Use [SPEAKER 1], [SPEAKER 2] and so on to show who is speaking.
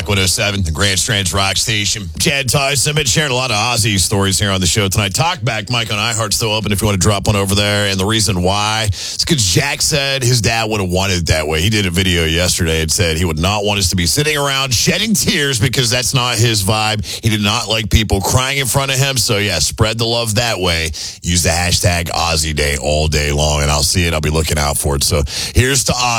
[SPEAKER 1] Rock 107, the Grand Strands Rock Station. Chad Tyson, been sharing a lot of Ozzy stories here on the show tonight. Talkback, Mike on iHeart's still open if you want to drop one over there. And the reason why is because Jack said his dad would have wanted it that way. He did a video yesterday and said he would not want us to be sitting around shedding tears because that's not his vibe. He did not like people crying in front of him. So, yeah, spread the love that way. Use the hashtag Ozzy Day all day long, and I'll see it. I'll be looking out for it. So here's to Ozzy.